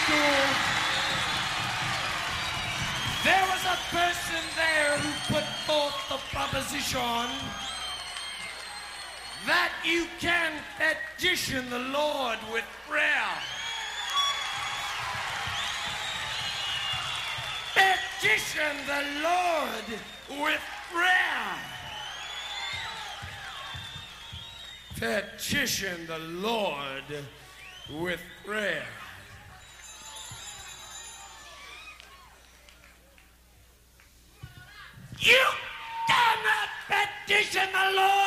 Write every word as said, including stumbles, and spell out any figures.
school, there was a person there who put forth the proposition that you can petition the Lord with prayer. Petition the Lord with prayer. Petition the Lord with prayer. You cannot petition the Lord